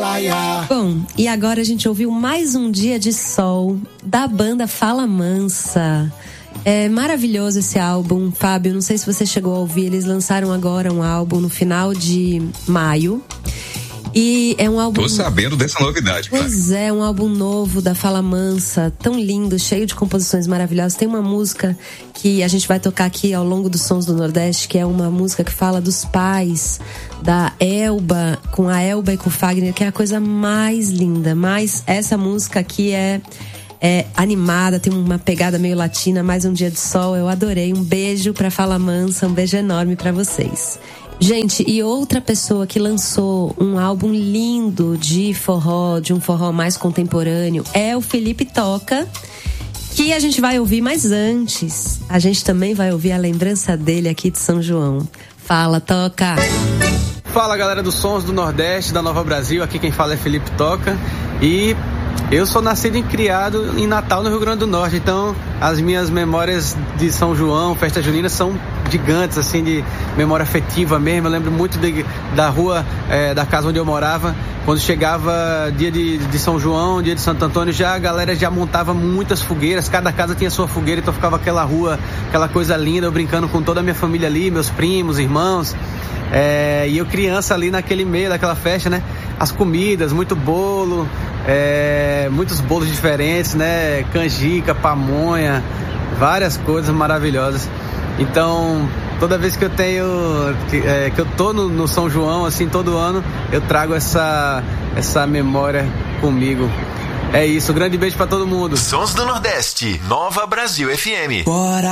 praia. Bom, e agora a gente ouviu mais um dia de sol da banda Fala Mansa. É maravilhoso esse álbum, Fábio, não sei se você chegou a ouvir, eles lançaram agora um álbum no final de maio. E é um álbum... Tô sabendo dessa novidade. Pois é, um álbum novo da Fala Mansa, tão lindo, cheio de composições maravilhosas. Tem uma música que a gente vai tocar aqui ao longo dos Sons do Nordeste, que é uma música que fala dos pais da Elba, com a Elba e com o Fagner, que é a coisa mais linda. Mas essa música aqui é animada, tem uma pegada meio latina, mais um dia de sol, eu adorei. Um beijo pra Fala Mansa, um beijo enorme pra vocês. Gente, e outra pessoa que lançou um álbum lindo de forró, de um forró mais contemporâneo, é o Felipe Toca, que a gente vai ouvir, mas antes, a gente também vai ouvir a lembrança dele aqui de São João. Fala, Toca! Fala, galera dos Sons do Nordeste, da Nova Brasil, aqui quem fala é Felipe Toca, e eu sou nascido e criado em Natal, no Rio Grande do Norte, então as minhas memórias de São João, festa junina, são gigantes, assim, de memória afetiva mesmo. Eu lembro muito da rua, da casa onde eu morava, quando chegava dia de São João, dia de Santo Antônio, a galera já montava muitas fogueiras, cada casa tinha sua fogueira, então ficava aquela rua, aquela coisa linda, eu brincando com toda a minha família ali, meus primos, irmãos, e eu criança ali naquele meio daquela festa, né? As comidas, muito bolo, muitos bolos diferentes, né? Canjica, pamonha, várias coisas maravilhosas. Então, toda vez que eu tenho, que eu tô no São João, assim, todo ano, eu trago essa memória comigo. É isso, um grande beijo pra todo mundo. Sons do Nordeste, Nova Brasil FM. Bora